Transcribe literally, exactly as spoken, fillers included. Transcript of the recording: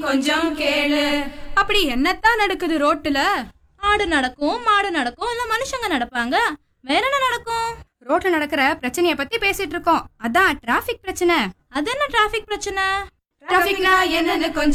கொஞ்சம் கேளு. அப்படி என்னத்தான் நடக்குது ரோட்டுல? ஆடு நடக்கும், மாடு நடக்கும், இல்ல மனுஷங்க நடப்பாங்க. வேற என்ன நடக்கும்? ரோட்ல நடக்கிற பிரச்சனைய பத்தி பேசிட்டு இருக்கோம். அதான் டிராபிக் பிரச்சனை. அது என்ன டிராபிக் பிரச்சனை? டிராபிக்னா என்னன்னு கொஞ்சம்